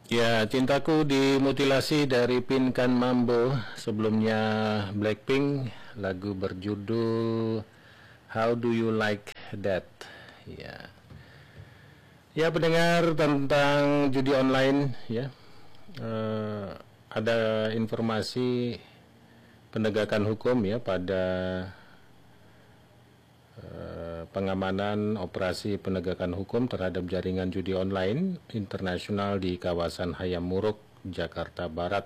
Ya, Cintaku Dimutilasi dari Pinkan Mambo. Sebelumnya Blackpink, lagu berjudul How Do You Like That. Ya, ya pendengar, tentang judi online ya. Ada informasi penegakan hukum ya pada pengamanan operasi penegakan hukum terhadap jaringan judi online internasional di kawasan Hayam Muruk, Jakarta Barat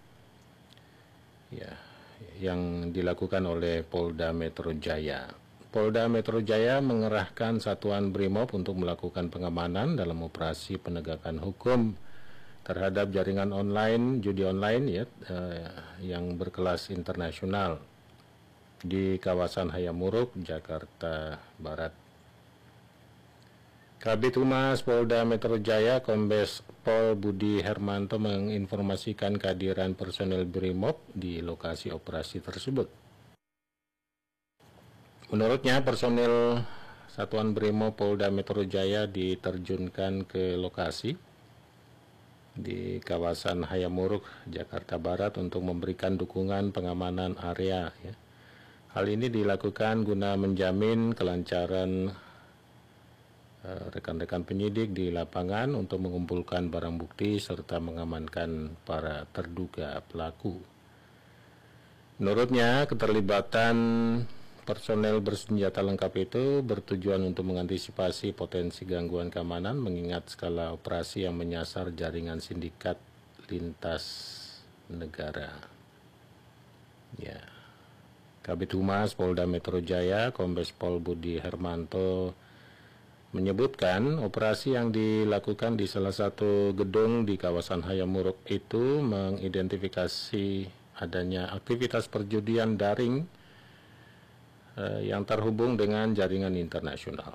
ya, yang dilakukan oleh Polda Metro Jaya. Polda Metro Jaya mengerahkan satuan BRIMOB untuk melakukan pengamanan dalam operasi penegakan hukum terhadap jaringan online judi online ya, yang berkelas internasional di kawasan Hayam Muruk, Jakarta Barat. Kabid Humas Polda Metro Jaya, Kombes Pol Budi Hermanto menginformasikan kehadiran personel BRIMOB di lokasi operasi tersebut. Menurutnya, personel Satuan BRIMOB Polda Metro Jaya diterjunkan ke lokasi di kawasan Hayam Muruk, Jakarta Barat untuk memberikan dukungan pengamanan area ya. Hal ini dilakukan guna menjamin kelancaran rekan-rekan penyidik di lapangan untuk mengumpulkan barang bukti serta mengamankan para terduga pelaku. Menurutnya, keterlibatan personel bersenjata lengkap itu bertujuan untuk mengantisipasi potensi gangguan keamanan mengingat skala operasi yang menyasar jaringan sindikat lintas negara. Ya. Kabid Humas Polda Metro Jaya, Kombes Pol Budi Hermanto menyebutkan operasi yang dilakukan di salah satu gedung di kawasan Hayam Muruk itu mengidentifikasi adanya aktivitas perjudian daring yang terhubung dengan jaringan internasional.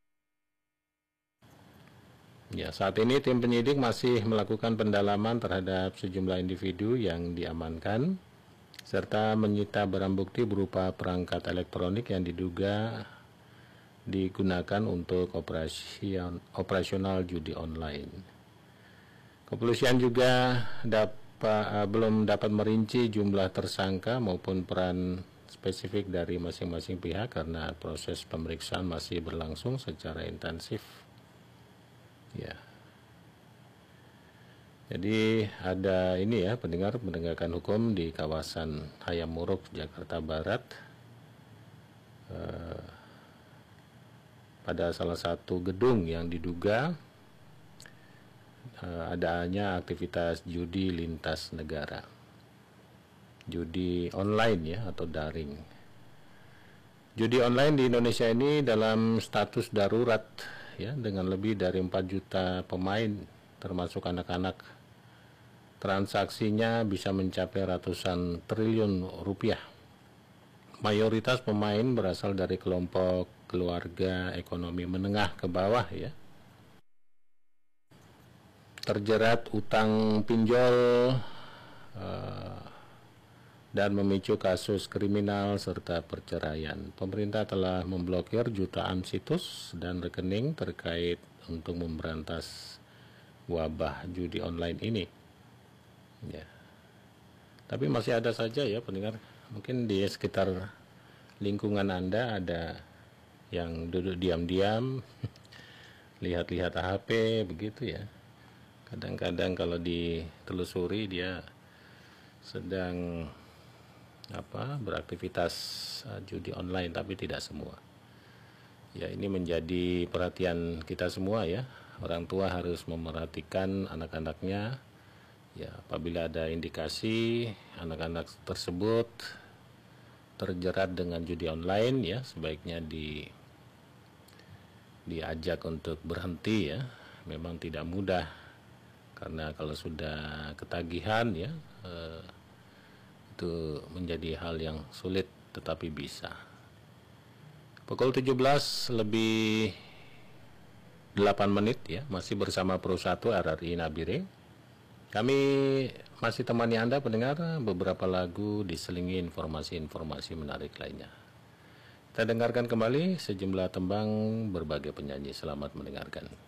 Ya, saat ini tim penyidik masih melakukan pendalaman terhadap sejumlah individu yang diamankan serta menyita barang bukti berupa perangkat elektronik yang diduga digunakan untuk operasional judi online. Kepolisian juga belum dapat merinci jumlah tersangka maupun peran spesifik dari masing-masing pihak karena proses pemeriksaan masih berlangsung secara intensif. Ya. Jadi ada ini ya, pendengar penegakan hukum di kawasan Hayam Muruk, Jakarta Barat pada salah satu gedung yang diduga adanya aktivitas judi lintas negara, judi online ya atau daring. Judi online di Indonesia ini dalam status darurat ya, dengan lebih dari 4 juta pemain termasuk anak-anak. Transaksinya bisa mencapai ratusan triliun rupiah. Mayoritas pemain berasal dari kelompok keluarga ekonomi menengah ke bawah ya. Terjerat utang pinjol dan memicu kasus kriminal serta perceraian. Pemerintah telah memblokir jutaan situs dan rekening terkait untuk memberantas wabah judi online ini. Ya. Tapi masih ada saja ya pendengar, mungkin di sekitar lingkungan Anda ada yang duduk diam-diam lihat-lihat HP begitu ya. Kadang-kadang kalau ditelusuri dia sedang beraktivitas judi online, tapi tidak semua. Ya, ini menjadi perhatian kita semua ya. Orang tua harus memerhatikan anak-anaknya. Ya, apabila ada indikasi anak-anak tersebut terjerat dengan judi online ya, sebaiknya diajak untuk berhenti ya. Memang tidak mudah karena kalau sudah ketagihan ya itu menjadi hal yang sulit tetapi bisa. Pukul 17 lebih 8 menit ya, masih bersama Pro 1 RRI Nabire. Kami masih temani Anda pendengar, beberapa lagu diselingi informasi-informasi menarik lainnya. Kita dengarkan kembali sejumlah tembang berbagai penyanyi. Selamat mendengarkan.